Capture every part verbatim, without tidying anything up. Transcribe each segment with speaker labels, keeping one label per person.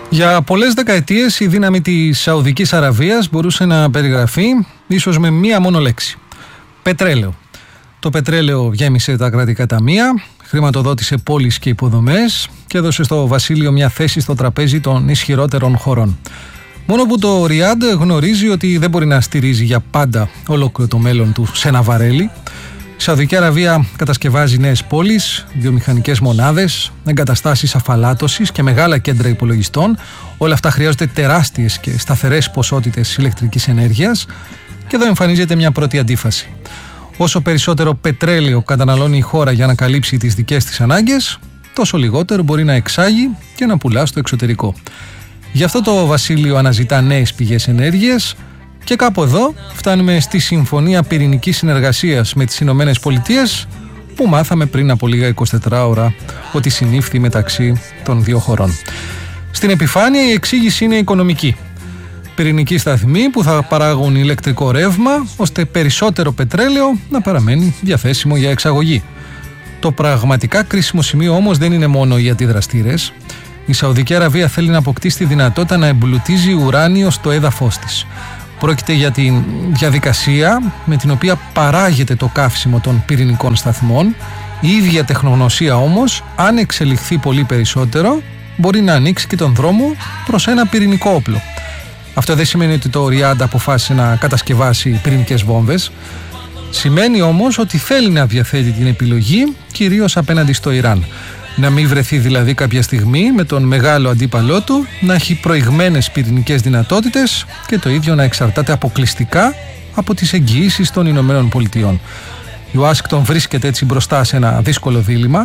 Speaker 1: Για πολλές δεκαετίες η δύναμη της Σαουδικής Αραβίας μπορούσε να περιγραφεί ίσως με μία μόνο λέξη. Πετρέλαιο. Το πετρέλαιο γέμισε τα κρατικά ταμεία, χρηματοδότησε πόλεις και υποδομές και έδωσε στο βασίλειο μια θέση στο τραπέζι των ισχυρότερων χωρών. Μόνο που το Ριάντ γνωρίζει ότι δεν μπορεί να στηρίζει για πάντα ολόκληρο το μέλλον του σε ένα βαρέλι. Η Σαουδική Αραβία κατασκευάζει νέες πόλεις, βιομηχανικές μονάδες, εγκαταστάσεις αφαλάτωσης και μεγάλα κέντρα υπολογιστών. Όλα αυτά χρειάζονται τεράστιες και σταθερές ποσότητες ηλεκτρικής ενέργειας και εδώ εμφανίζεται μια πρώτη αντίφαση. Όσο περισσότερο πετρέλαιο καταναλώνει η χώρα για να καλύψει τις δικές της ανάγκες, τόσο λιγότερο μπορεί να εξάγει και να πουλά στο εξωτερικό. Γι' αυτό το βασίλειο αναζητά νέες πηγές ενέργειας και κάπου εδώ φτάνουμε στη Συμφωνία Πυρηνικής Συνεργασίας με τις Ηνωμένες Πολιτείες που μάθαμε πριν από λίγα εικοσιτέσσερις ώρα ότι συνήφθη μεταξύ των δύο χωρών. Στην επιφάνεια η εξήγηση είναι οικονομική. Πυρηνικοί σταθμοί που θα παράγουν ηλεκτρικό ρεύμα ώστε περισσότερο πετρέλαιο να παραμένει διαθέσιμο για εξαγωγή. Το πραγματικά κρίσιμο σημείο όμως δεν είναι μόνο οι αντιδραστήρες. Η Σαουδική Αραβία θέλει να αποκτήσει τη δυνατότητα να εμπλουτίζει ουράνιο στο έδαφος της. Πρόκειται για τη διαδικασία με την οποία παράγεται το καύσιμο των πυρηνικών σταθμών. Η ίδια τεχνογνωσία όμως, αν εξελιχθεί πολύ περισσότερο, μπορεί να ανοίξει και τον δρόμο προς ένα πυρηνικό όπλο. Αυτό δεν σημαίνει ότι το Ριάντ αποφάσισε να κατασκευάσει πυρηνικές βόμβες. Σημαίνει όμως ότι θέλει να διαθέτει την επιλογή κυρίως απέναντι στο Ιράν. Να μην βρεθεί δηλαδή κάποια στιγμή με τον μεγάλο αντίπαλό του να έχει προηγμένες πυρηνικές δυνατότητες και το ίδιο να εξαρτάται αποκλειστικά από τις εγγυήσεις των Ηνωμένων Πολιτειών. Η Ουάσιγκτον βρίσκεται έτσι μπροστά σε ένα δύσκολο δίλημμα: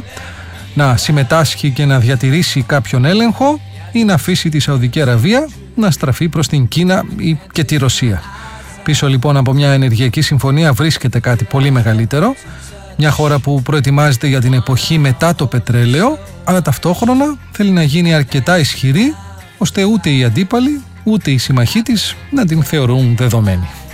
Speaker 1: να συμμετάσχει και να διατηρήσει κάποιον έλεγχο ή να αφήσει τη Σαουδική Αραβία να στραφεί προς την Κίνα ή και τη Ρωσία. Πίσω λοιπόν από μια ενεργειακή συμφωνία βρίσκεται κάτι πολύ μεγαλύτερο. Μια χώρα που προετοιμάζεται για την εποχή μετά το πετρέλαιο, αλλά ταυτόχρονα θέλει να γίνει αρκετά ισχυρή ώστε ούτε οι αντίπαλοι ούτε οι συμμαχοί της να την θεωρούν δεδομένη.